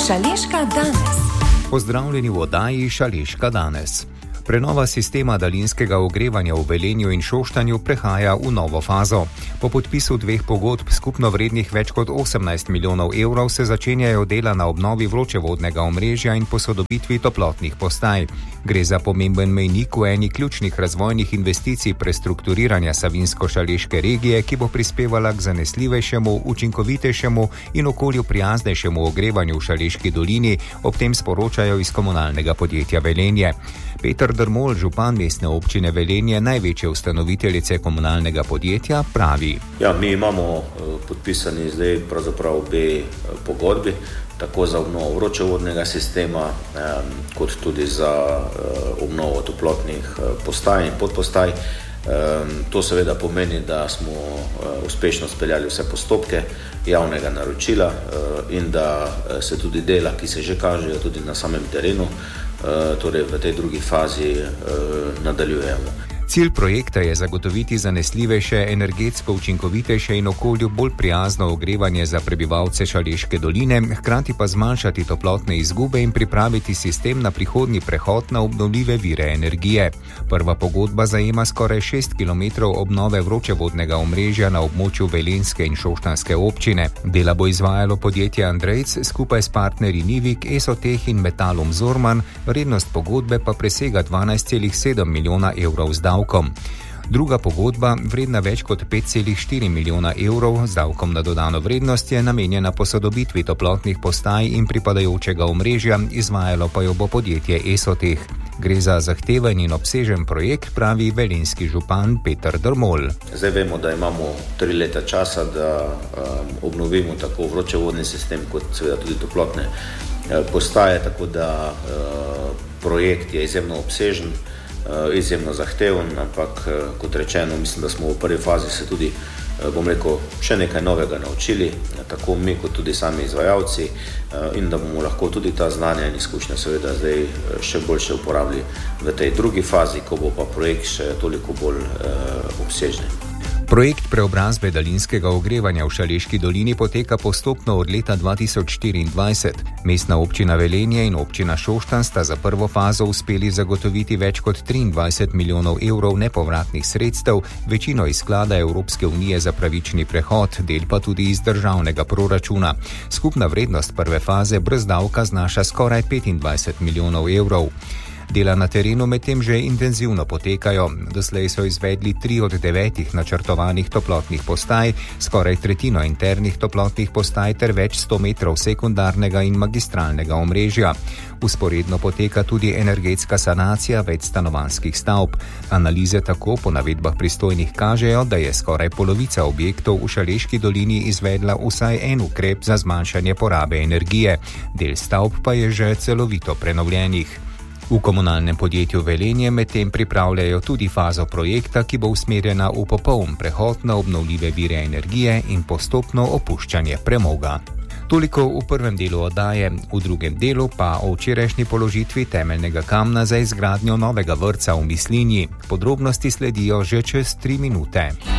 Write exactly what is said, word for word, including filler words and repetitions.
Šaleška danes. Pozdravljeni v oddaji Šaleška danes. Prenova sistema daljinskega ogrevanja v Velenju in Šoštanju prehaja v novo fazo. Po podpisu dveh pogodb skupno vrednih več kot osemnajst milijonov evrov se začenjajo dela na obnovi vročevodnega omrežja in posodobitvi toplotnih postaj. Gre za pomemben mejnik v eni ključnih razvojnih investicij prestrukturiranja Savinjsko-šaleške regije, ki bo prispevala k zanesljivejšemu, učinkovitejšemu in okolju prijaznejšemu ogrevanju v Šaleški dolini, ob tem sporočajo iz komunalnega podjetja Velenje. Peter Drmol, župan mestne občine Velenje, največje ustanoviteljice komunalnega podjetja, pravi. Ja, mi imamo podpisani zdaj pravzaprav obe pogodbi, tako za obnovo vročevodnega sistema, kot tudi za obnovo toplotnih postaj in podpostaj. To seveda pomeni, da smo uspešno speljali vse postopke javnega naročila in da se tudi dela, ki se že kažejo tudi na samem terenu, torej v tej drugi fazi nadaljujemo. Cilj projekta je zagotoviti zanesljivejše, energetsko učinkovitejše in okolju bolj prijazno ogrevanje za prebivalce Šaleške doline, hkrati pa zmanjšati toplotne izgube in pripraviti sistem na prihodnji prehod na obnovljive vire energije. Prva pogodba zajema skoraj šest kilometrov obnove vročevodnega omrežja na območju Velenjske in Šoštanjske občine. Dela bo izvajalo podjetje Andrejc skupaj s partnerji Nivik, Esoteh in Metalom Zorman, vrednost pogodbe pa presega dvanajst celih sedem milijona evrov z davkom. Druga pogodba, vredna več kot pet celih štiri milijona evrov z davkom na dodano vrednost, je namenjena posodobitvi toplotnih postaj in pripadajočega omrežja, izvajalo pa jo bo podjetje Esoteh. Gre za zahteven in obsežen projekt, pravi velenjski župan Peter Drmol. Zdaj vemo, da imamo tri leta časa, da um, obnovimo tako vročevodni sistem, kot seveda tudi toplotne uh, postaje, tako da uh, projekt je izjemno obsežen, izjemno zahteven, ampak kot rečeno, mislim, da smo v prvi fazi se tudi, bom rekel, še nekaj novega naučili, tako mi kot tudi sami izvajalci, in da bomo lahko tudi ta znanja in izkušnje seveda zdaj še boljše uporabili v tej drugi fazi, ko bo pa projekt še toliko bolj eh, obsežen. Projekt preobrazbe daljinskega ogrevanja v Šaleški dolini poteka postopno od leta dva tisoč štiriindvajset. Mestna občina Velenje in občina Šoštanj sta za prvo fazo uspeli zagotoviti več kot triindvajset milijonov evrov nepovratnih sredstev, večino iz sklada Evropske unije za pravični prehod, del pa tudi iz državnega proračuna. Skupna vrednost prve faze brez davka znaša skoraj petindvajset milijonov evrov. Dela na terenu medtem že intenzivno potekajo. Doslej so izvedli tri od devetih načrtovanih toplotnih postaj, skoraj tretjino internih toplotnih postaj ter več sto metrov sekundarnega in magistralnega omrežja. Usporedno poteka tudi energetska sanacija več stanovanjskih stavb. Analize tako po navedbah pristojnih kažejo, da je skoraj polovica objektov v Šaleški dolini izvedla vsaj en ukrep za zmanjšanje porabe energije. Del stavb pa je že celovito prenovljenih. V komunalnem podjetju Velenje medtem pripravljajo tudi fazo projekta, ki bo usmerjena v popoln prehod na obnovljive vire energije in postopno opuščanje premoga. Toliko v prvem delu oddaje, v drugem delu pa o včerajšnji položitvi temeljnega kamna za izgradnjo novega vrtca v Mislinji. Podrobnosti sledijo že čez tri minute.